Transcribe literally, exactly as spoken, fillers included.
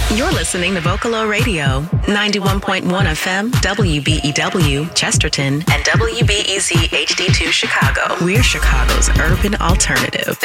You're listening to Vocalo Radio, ninety-one point one F M, W B E W, Chesterton, and W B E Z H D two Chicago. We're Chicago's urban alternative.